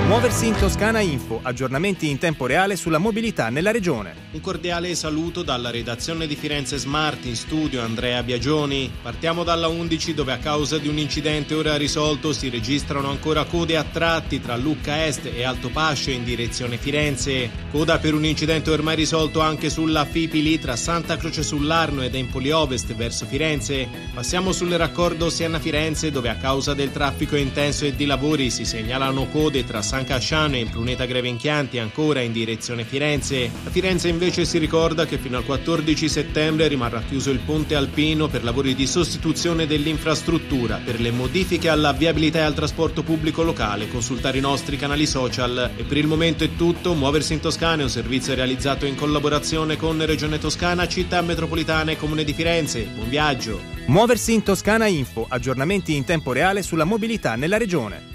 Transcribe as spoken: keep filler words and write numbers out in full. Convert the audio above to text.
Muoversi in Toscana Info, aggiornamenti in tempo reale sulla mobilità nella regione. Un cordiale saluto dalla redazione di Firenze Smart, in studio Andrea Biagioni. Partiamo dalla undici, dove a causa di un incidente ora risolto si registrano ancora code a tratti tra Lucca Est e Altopasce in direzione Firenze. Coda per un incidente ormai risolto anche sulla Fipili tra Santa Croce sull'Arno ed Empoli Ovest verso Firenze. Passiamo sul raccordo Siena-Firenze, dove a causa del traffico intenso e di lavori si segnalano code tra San Casciano e Impruneta Grevenchianti ancora in direzione Firenze. A Firenze invece si ricorda che fino al quattordici settembre rimarrà chiuso il ponte alpino per lavori di sostituzione dell'infrastruttura. Per le modifiche alla viabilità e al trasporto pubblico locale consultare i nostri canali social. E per il momento è tutto. Muoversi in Toscana è un servizio realizzato in collaborazione con Regione Toscana, Città Metropolitana e Comune di Firenze. Buon viaggio! Muoversi in Toscana Info, aggiornamenti in tempo reale sulla mobilità nella regione.